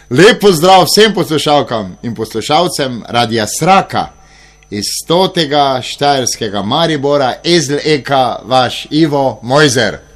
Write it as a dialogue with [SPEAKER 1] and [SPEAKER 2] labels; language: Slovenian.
[SPEAKER 1] Lep pozdrav vsem poslušalkam in poslušalcem Radia Sraka iz 100. štajerskega Maribora, Ezel Eka, vaš Ivo Mojzer.